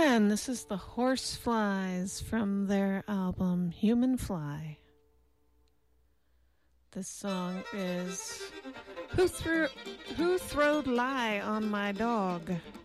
And this is the Horseflies from their album Human Fly. This song is Who Throwed Lie on My Dog?